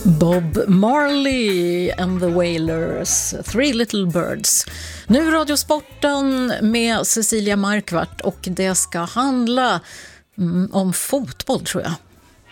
Bob Marley and the Wailers, Three Little Birds. Nu Radiosporten med Cecilia Markvart, och det ska handla om fotboll, tror jag.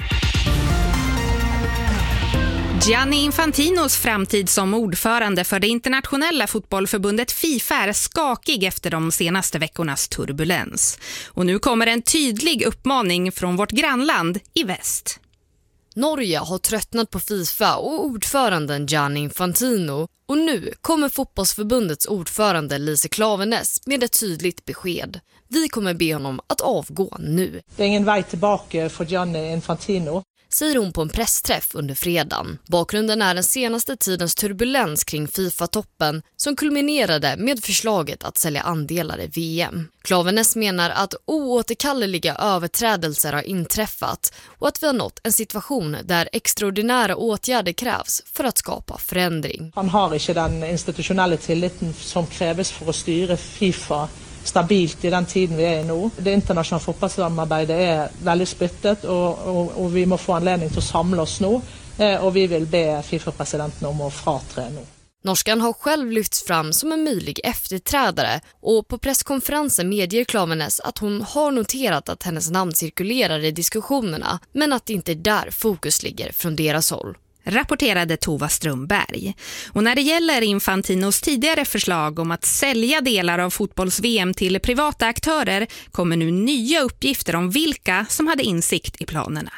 Gianni Infantinos framtid som ordförande för det internationella fotbollförbundet FIFA är skakig efter de senaste veckornas turbulens. Och nu kommer en tydlig uppmaning från vårt grannland i väst. Norge har tröttnat på FIFA och ordföranden Gianni Infantino, och nu kommer fotbollsförbundets ordförande Lise Klaveness med ett tydligt besked. Vi kommer be honom att avgå nu. Det är ingen väg tillbaka för Gianni Infantino, säger hon på en pressträff under fredagen. Bakgrunden är den senaste tidens turbulens kring FIFA-toppen som kulminerade med förslaget att sälja andelar i VM. Klaveness menar att oåterkalleliga överträdelser har inträffat och att vi har nått en situation där extraordinära åtgärder krävs för att skapa förändring. Han har inte den institutionella tilliten som krävs för att styra FIFA stabilt i den tiden vi är i nu. Det internationella fotbollssamarbetet är väldigt splittet, och vi måste få anledning till att samla oss nu, och vi vill be FIFA-presidenten om att fratre nu. Norskan har själv lyfts fram som en möjlig efterträdare, och på presskonferensen medger Klaveness att hon har noterat att hennes namn cirkulerar i diskussionerna, men att det inte är där fokus ligger från deras håll. Rapporterade Tova Strömberg. Och när det gäller Infantinos tidigare förslag om att sälja delar av fotbolls-VM till privata aktörer kommer nu nya uppgifter om vilka som hade insikt i planerna.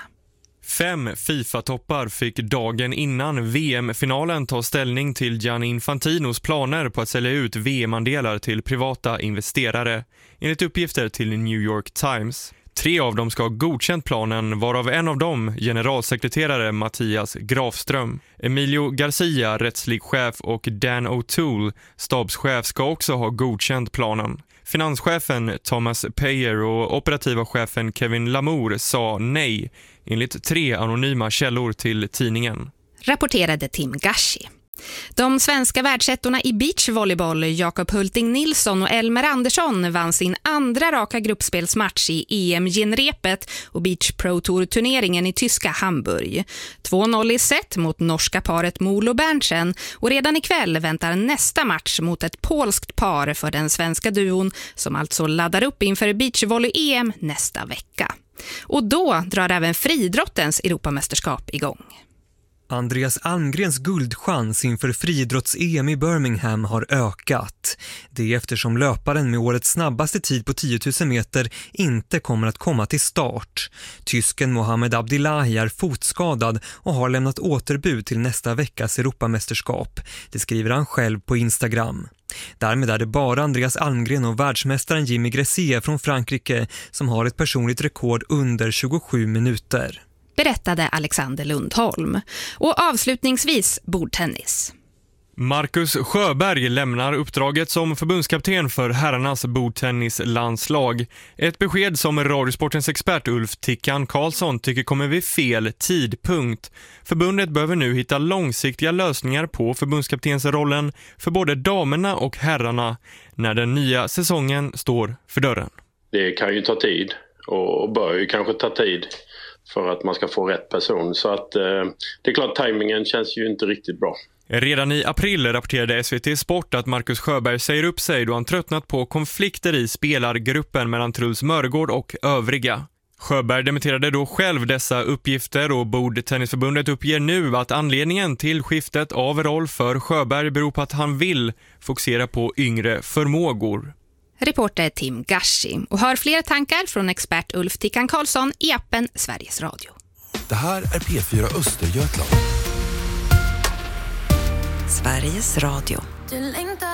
5 FIFA-toppar fick dagen innan VM-finalen ta ställning till Gianni Infantinos planer på att sälja ut VM-andelar till privata investerare, enligt uppgifter till New York Times. 3 av dem ska ha godkänt planen, varav en av dem generalsekreterare Mattias Grafström. Emilio Garcia, rättslig chef, och Dan O'Toole, stabschef, ska också ha godkänt planen. Finanschefen Thomas Payer och operativa chefen Kevin Lamour sa nej, enligt 3 anonyma källor till tidningen. Rapporterade Tim Gashi. De svenska världsettorna i beachvolleyboll Jakob Hulting Nilsson och Elmer Andersson vann sin andra raka gruppspelsmatch i EM-genrepet och Beach Pro Tour-turneringen i tyska Hamburg. 2-0 i set mot norska paret Mol och Berntsen, och redan ikväll väntar nästa match mot ett polskt par för den svenska duon som alltså laddar upp inför beachvolley-EM nästa vecka. Och då drar även friidrottens Europamästerskap igång. Andreas Almgrens guldchans inför friidrotts-EM i Birmingham har ökat. Det är eftersom löparen med årets snabbaste tid på 10 000 meter inte kommer att komma till start. Tysken Mohamed Abdillahi är fotskadad och har lämnat återbud till nästa veckas Europamästerskap. Det skriver han själv på Instagram. Därmed är det bara Andreas Almgren och världsmästaren Jimmy Gressier från Frankrike som har ett personligt rekord under 27 minuter. Berättade Alexander Lundholm. Och avslutningsvis bordtennis. Marcus Sjöberg lämnar uppdraget som förbundskapten för herrarnas bordtennislandslag. Ett besked som Radiosportens expert Ulf Tickan Karlsson tycker kommer vid fel tidpunkt. Förbundet behöver nu hitta långsiktiga lösningar på förbundskaptensrollen för både damerna och herrarna när den nya säsongen står för dörren. Det kan ju ta tid, och bör ju kanske ta tid för att man ska få rätt person. Så att det är klart, tajmingen känns ju inte riktigt bra. Redan i april rapporterade SVT Sport att Marcus Sjöberg säger upp sig då han tröttnat på konflikter i spelargruppen mellan Truls Mörgård och övriga. Sjöberg dementerade då själv dessa uppgifter, och Bordtennisförbundet uppger nu att anledningen till skiftet av roll för Sjöberg beror på att han vill fokusera på yngre förmågor. Reporter Tim Gashi. Och hör fler tankar från expert Ulf Tickan Karlsson i appen Sveriges Radio. Det här är P4 Östergötland. Sveriges Radio.